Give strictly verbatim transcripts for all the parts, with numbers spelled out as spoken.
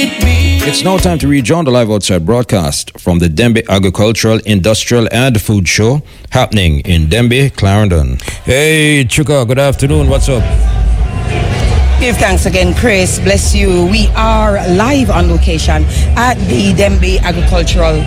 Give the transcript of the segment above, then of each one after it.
It's now time to rejoin the Live Outside broadcast from the Denbigh Agricultural, Industrial and Food Show happening in Denbigh, Clarendon. Hey, Chuka, good afternoon. What's up? Give thanks again, Chris. Bless you. We are live on location at the Denbigh Agricultural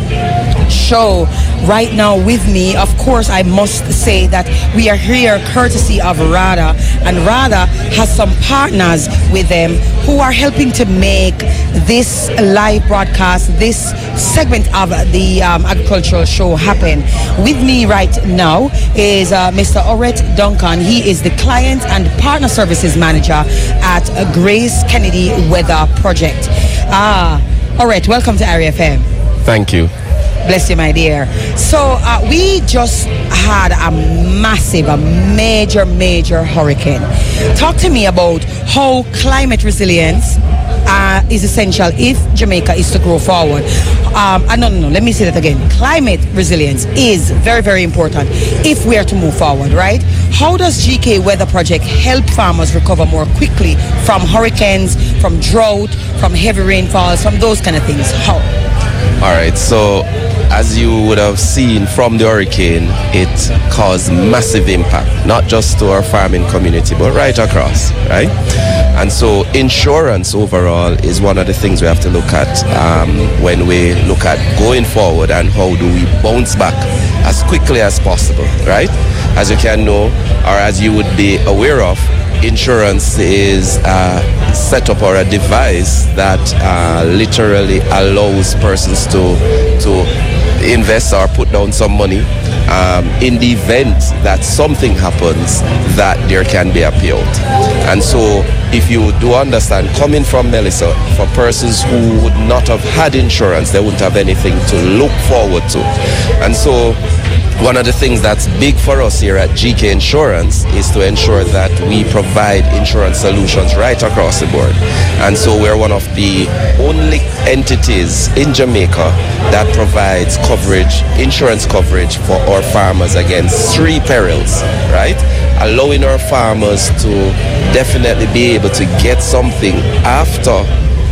Show. Right now with me, of course, I must say that we are here courtesy of RADA, and RADA has some partners with them who are helping to make this live broadcast, this segment of the um, agricultural show happen. With me right now is uh, Mister Orette Duncan. He is the client and partner services manager at Grace Kennedy Weather Project. Ah, Orette, welcome to Area F M. Thank you. Bless you, my dear. So uh, we just had a massive, a major, major hurricane. Talk to me about how climate resilience uh, is essential if Jamaica is to grow forward. Um, uh, no, no, no, let me say that again. Climate resilience is very, very important if we are to move forward, right? How does G K Weather Project help farmers recover more quickly from hurricanes, from drought, from heavy rainfalls, from those kind of things? How? All right, so as you would have seen from the hurricane, it caused massive impact, not just to our farming community, but right across, right? And so insurance overall is one of the things we have to look at um, when we look at going forward and how do we bounce back as quickly as possible, right? As you can know, or as you would be aware of, insurance is a setup or a device that uh, literally allows persons to to invest or put down some money um, in the event that something happens that there can be a payout. And so if you do understand, coming from Melissa, for persons who would not have had insurance, they wouldn't have anything to look forward to. And so one of the things that's big for us here at G K Insurance is to ensure that we provide insurance solutions right across the board. And so we're one of the only entities in Jamaica that provides coverage, insurance coverage for our farmers against three perils, right? Allowing our farmers to definitely be able to get something after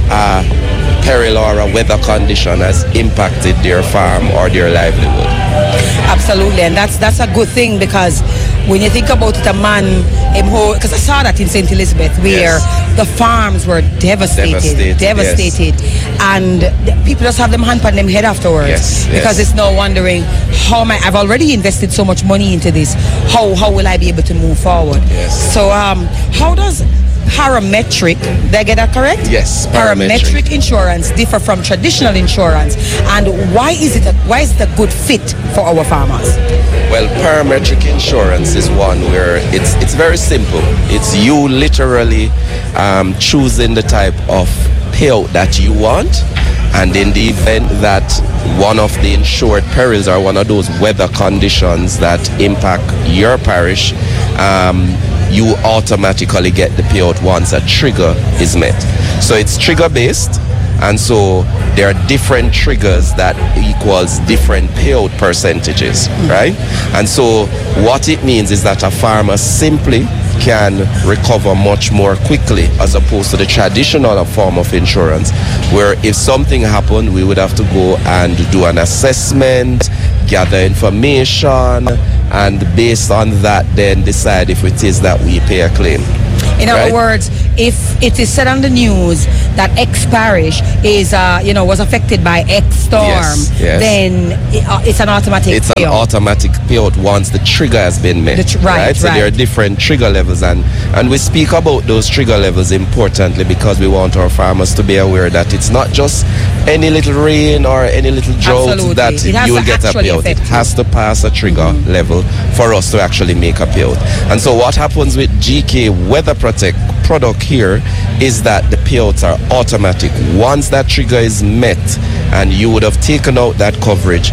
a peril or a weather condition has impacted their farm or their livelihood. Absolutely, and that's that's a good thing, because when you think about it, a man, because I saw that in Saint Elizabeth, where yes. the farms were devastated, devastated, devastated yes. and people just have them hand on them head afterwards, yes, because yes. it's now wondering, how am I, I've already invested so much money into this, how how will I be able to move forward? Yes. So um, how does parametric, did I get that correct? Yes, parametric. Parametric insurance differ from traditional insurance, and why is it a, why is it a good fit for our farmers? Well, parametric insurance is one where it's it's very simple. It's you literally um, choosing the type of payout that you want, and in the event that one of the insured perils or one of those weather conditions that impact your parish, um, you automatically get the payout once a trigger is met. So it's trigger based, and so there are different triggers that equals different payout percentages, mm-hmm. right? And so what it means is that a farmer simply can recover much more quickly as opposed to the traditional form of insurance, where if something happened, we would have to go and do an assessment, gather information, and based on that then decide if it is that we pay a claim. In other right? words, if it is said on the news that X parish is, uh, you know, was affected by X storm, yes, yes. then it, uh, it's an automatic It's payout. an automatic payout once the trigger has been met. Tr- right, right. So there are different trigger levels, and, and we speak about those trigger levels importantly because we want our farmers to be aware that it's not just any little rain or any little drought Absolutely. that you will get a payout. It has to pass a trigger mm-hmm. level for us to actually make a payout. And so what happens with G K Weather Protect product here is that the payouts are automatic. Once that trigger is met and you would have taken out that coverage,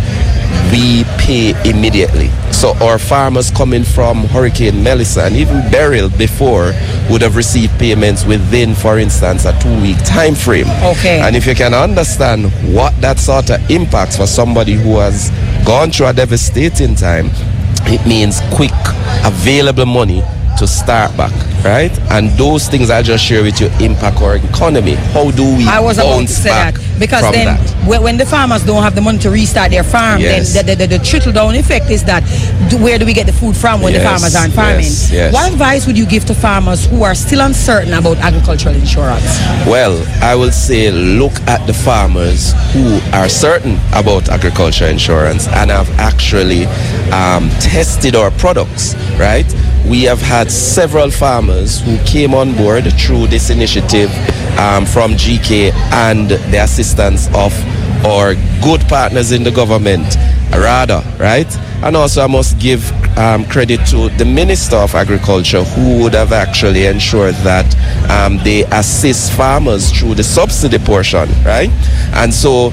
we pay immediately. So our farmers coming from Hurricane Melissa and even Beryl before would have received payments within, for instance, a two-week time frame. Okay. And if you can understand what that sort of impacts for somebody who has gone through a devastating time, it means quick, available money to start back, right? And those things I just share with you impact our economy. How do we I was about to bounce say back that because from then that? when when the farmers don't have the money to restart their farm, Yes. then the, the, the, the trickle down effect is that do, where do we get the food from when Yes, the farmers aren't farming? yes, yes. What advice would you give to farmers who are still uncertain about agricultural insurance? Well, I will say look at the farmers who are certain about agriculture insurance and have actually um, tested our products, right? We have had several farmers who came on board through this initiative um, from G K and the assistance of our good partners in the government, RADA, right? And also I must give um, credit to the Minister of Agriculture who would have actually ensured that um, they assist farmers through the subsidy portion, right? And so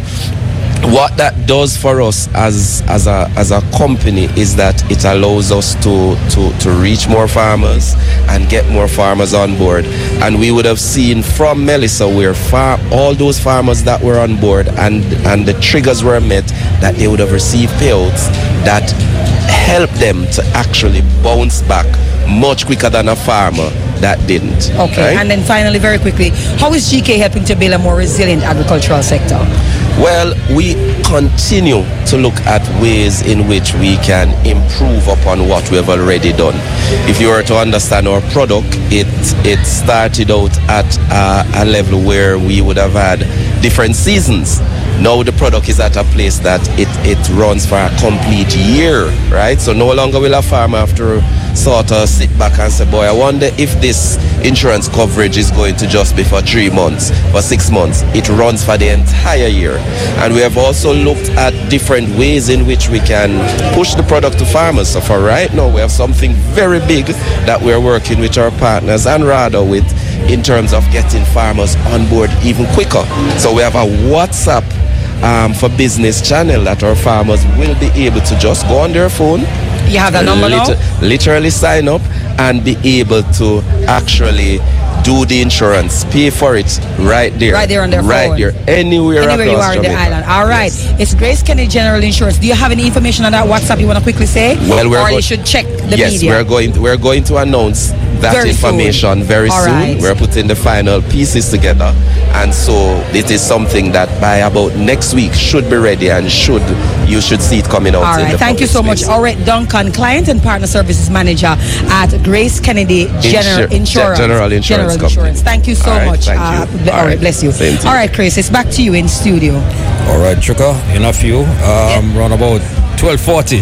what that does for us as as a as a company is that it allows us to to to reach more farmers and get more farmers on board. And we would have seen from Melissa where far all those farmers that were on board and and the triggers were met, that they would have received payouts that help them to actually bounce back much quicker than a farmer that didn't. Okay, right? and then finally, very quickly, how is G K helping to build a more resilient agricultural sector? Well, we continue to look at ways in which we can improve upon what we have already done. If you were to understand our product, it it started out at uh, a level where we would have had different seasons. Now the product is at a place that it, it runs for a complete year, right? So no longer will a farmer have to sort of sit back and say, boy, I wonder if this insurance coverage is going to just be for three months, for six months. It runs for the entire year. And we have also looked at different ways in which we can push the product to farmers. So for right now, we have something very big that we're working with our partners and RADA with in terms of getting farmers on board even quicker. So we have a WhatsApp Um, for business channel that our farmers will be able to just go on their phone. You have that number now? Literally sign up and be able to actually do the insurance, pay for it right there. Right there on their right phone. Right there, anywhere, anywhere you across are in Jamaica. the island. All right. Yes. It's Grace Kennedy General Insurance. Do you have any information on that WhatsApp you want to quickly say? Well, we're or go- you should check the yes, media. we're going. We're going to announce that Very information soon. very All soon. right. We're putting the final pieces together, and so it is something that by about next week should be ready and should you should see it coming out. All in right. the Thank you so public much, space. Auret Duncan, Client and Partner Services Manager at Grace Kennedy General Insur- Insurance. General Insurance General Company. Insurance. Thank you so All right, much. thank Uh, you. ble- All all right, right. bless you. Same to you. All right, Chris, it's back to you in studio. All right, Chuka, enough you. Um, Around about twelve forty.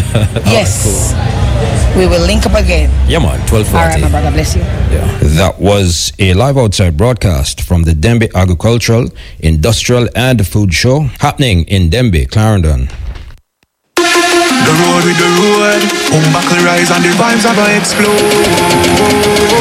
Yes. We will link up again. Yeah, man, twelve forty. All right, my brother, bless you. Yeah. That was a live outside broadcast from the Dembe Agricultural, Industrial and Food Show happening in Dembe, Clarendon. The road with the road, home buckle rise and the vibes are gonna explode.